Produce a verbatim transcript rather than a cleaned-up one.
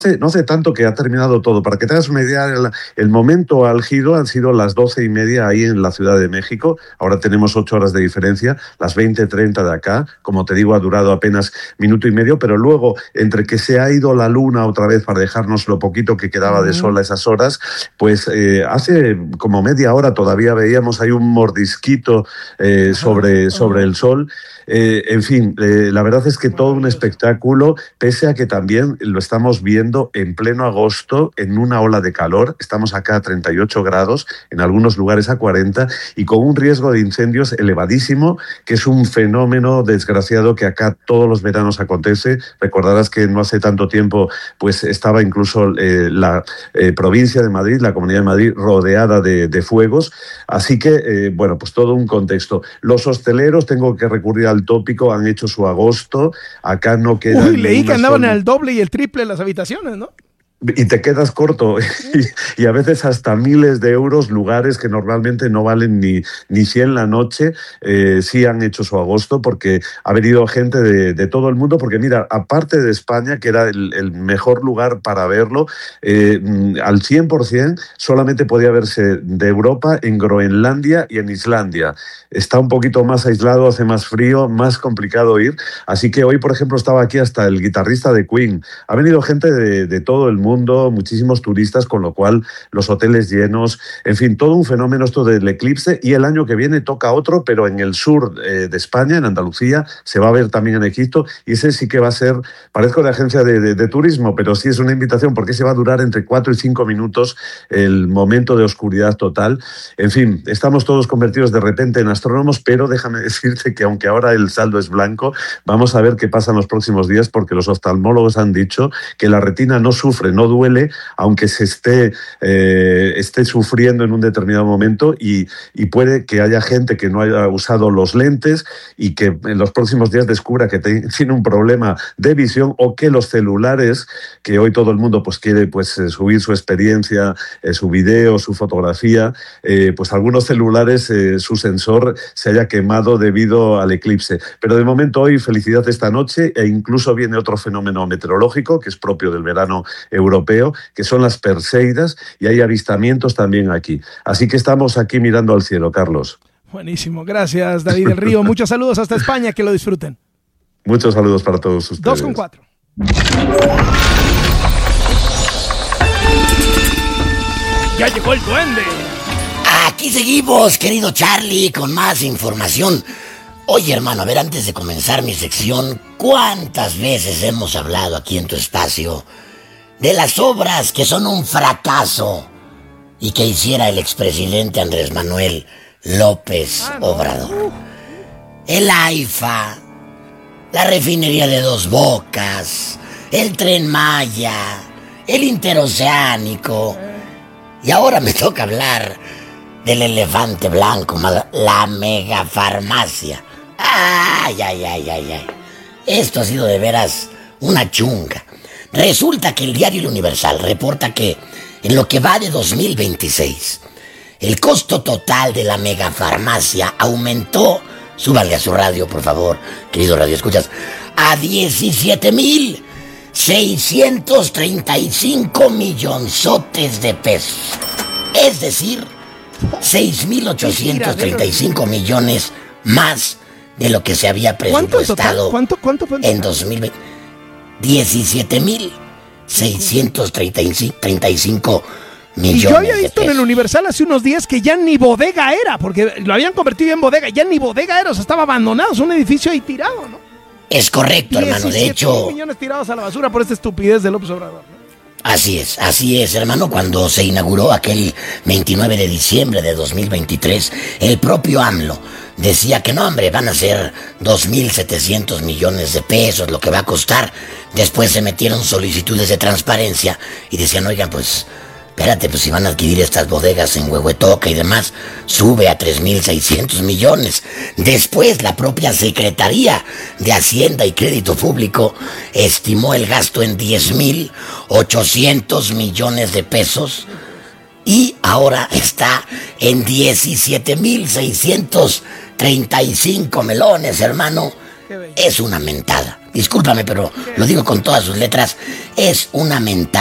no hace tanto que ha terminado todo. Para que te hagas una idea, el, el momento álgido han sido las doce y media ahí en la Ciudad de México. Ahora tenemos ocho horas de diferencia, las veinte treinta de acá. Como te digo, ha durado apenas minuto y medio, pero luego, entre que se ha ido la luna otra vez para dejarnos lo poquito que quedaba de sol a esas horas, pues eh, hace como media hora todavía veíamos ahí un mordisquito eh, sobre, sobre el sol. Eh, en fin, eh, la verdad es que todo un espectáculo, pese a que también lo estamos viendo en pleno agosto, en una ola de calor. Estamos acá a treinta y ocho grados, en algunos lugares a cuarenta, y con un riesgo de incendios elevadísimo, que es un fenómeno desgraciado que acá todos los veranos acontece. Recordarás que no hace tanto tiempo pues estaba incluso eh, la eh, provincia de Madrid, la Comunidad de Madrid, rodeada de, de fuegos. Así que, eh, bueno, pues todo un contexto. Los hosteleros, tengo que recurrir al tópico, han hecho su agosto. Acá no queda. Uy, leí que andaban al doble y el triple en las habitaciones, ¿no? Y te quedas corto, y, y a veces hasta miles de euros, lugares que normalmente no valen ni, ni cien la noche, eh, sí han hecho su agosto, porque ha venido gente de, de todo el mundo, porque mira, aparte de España, que era el, el mejor lugar para verlo, eh, al cien por ciento solamente podía verse de Europa en Groenlandia y en Islandia. Está un poquito más aislado, hace más frío, más complicado ir, así que hoy, por ejemplo, estaba aquí hasta el guitarrista de Queen. Ha venido gente de, de todo el mundo, Mundo, muchísimos turistas, con lo cual los hoteles llenos, en fin, todo un fenómeno esto del eclipse. Y el año que viene toca otro, pero en el sur eh, de España, en Andalucía, se va a ver también en Egipto, y ese sí que va a ser, parezco de agencia de, de, de turismo, pero sí es una invitación, porque se va a durar entre cuatro y cinco minutos el momento de oscuridad total. En fin, estamos todos convertidos de repente en astrónomos, pero déjame decirte que aunque ahora el saldo es blanco, vamos a ver qué pasa en los próximos días, porque los oftalmólogos han dicho que la retina no sufre, no duele, aunque se esté, eh, esté sufriendo en un determinado momento, y, y puede que haya gente que no haya usado los lentes y que en los próximos días descubra que te, tiene un problema de visión, o que los celulares, que hoy todo el mundo pues quiere pues eh, subir su experiencia, eh, su video, su fotografía, eh, pues algunos celulares, eh, su sensor se haya quemado debido al eclipse. Pero de momento hoy felicidad esta noche, e incluso viene otro fenómeno meteorológico que es propio del verano europeo, que son las Perseidas, y hay avistamientos también aquí. Así que estamos aquí mirando al cielo, Carlos. Buenísimo, gracias David del Río. Muchos saludos hasta España, que lo disfruten. Muchos saludos para todos ustedes. Dos con cuatro. Ya llegó el duende. Aquí seguimos, querido Charlie, con más información. Oye, hermano, a ver, antes de comenzar mi sección, ¿cuántas veces hemos hablado aquí en tu espacio de las obras que son un fracaso y que hiciera el expresidente Andrés Manuel López Obrador? El AIFA, la refinería de Dos Bocas, el Tren Maya, el Interoceánico, y ahora me toca hablar del elefante blanco, la megafarmacia. Ay, ay, ay, ay, ay. Esto ha sido de veras una chunga. Resulta que el diario El Universal reporta que en lo que va de dos mil veintiséis, el costo total de la megafarmacia aumentó, súbanle a su radio, por favor, querido radio escuchas, a diecisiete mil seiscientos treinta y cinco millonzotes de pesos. Es decir, seis mil ochocientos treinta y cinco millones más de lo que se había presupuestado. ¿Cuánto, cuánto, cuánto, en dos mil veinte. diecisiete mil seiscientos treinta y cinco millones. Y yo había visto en el Universal hace unos días que ya ni bodega era, porque lo habían convertido en bodega, ya ni bodega era, o sea, estaba abandonado, es un edificio ahí tirado, ¿no? Es correcto, hermano, de hecho... millones tirados a la basura por esta estupidez de López Obrador, ¿no? Así es, así es, hermano. Cuando se inauguró aquel veintinueve de diciembre de dos mil veintitrés, el propio AMLO decía que no, hombre, van a ser dos mil setecientos millones de pesos lo que va a costar. Después se metieron solicitudes de transparencia y decían, oigan, pues, espérate, pues si van a adquirir estas bodegas en Huehuetoca y demás, sube a tres mil seiscientos millones. Después la propia Secretaría de Hacienda y Crédito Público estimó el gasto en diez mil ochocientos millones de pesos y ahora está en diecisiete mil seiscientos treinta y cinco melones, hermano. Es una mentada. discúlpame, pero lo digo con todas sus letras, es una mentada